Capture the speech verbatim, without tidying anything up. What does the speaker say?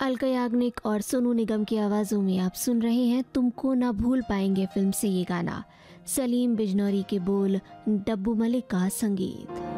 अलका याग्निक और सोनू निगम की आवाज़ों में आप सुन रहे हैं तुमको ना भूल पाएंगे फिल्म से ये गाना। सलीम बिजनौरी के बोल, डब्बू मलिक का संगीत।